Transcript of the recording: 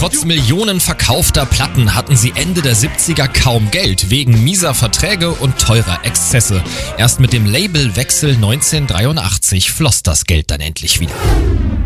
Trotz Millionen verkaufter Platten hatten sie Ende der 70er kaum Geld, wegen mieser Verträge und teurer Exzesse. Erst mit dem Labelwechsel 1983 floss das Geld dann endlich wieder.